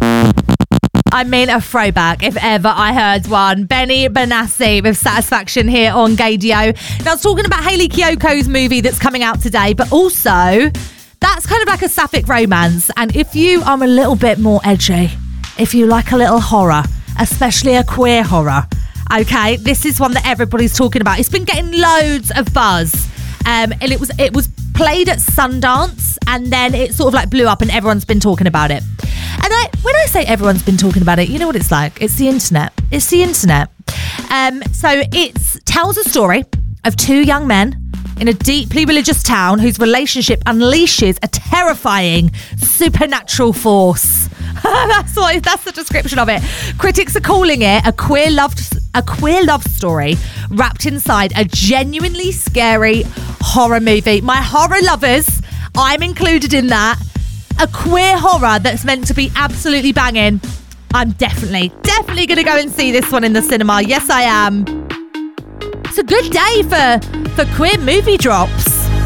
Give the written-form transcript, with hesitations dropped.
I mean, a throwback, if ever I heard one. Benny Benassi with Satisfaction here on Gaydio. Now, I was talking about Hayley Kiyoko's movie that's coming out today, but also that's kind of like a sapphic romance. And if you are a little bit more edgy, if you like a little horror, especially a queer horror, okay, this is one that everybody's talking about. It's been getting loads of buzz. And it was played at Sundance, and then it sort of like blew up and everyone's been talking about it. And when I say everyone's been talking about it, you know what it's like. It's the internet. It's the internet. So it tells a story of two young men in a deeply religious town whose relationship unleashes a terrifying supernatural force. That's the description of it. Critics are calling it a queer love story wrapped inside a genuinely scary horror movie. My horror lovers, I'm included in that. A queer horror that's meant to be absolutely banging. I'm definitely going to go and see this one in the cinema. Yes, I am. It's a good day for queer movie drops.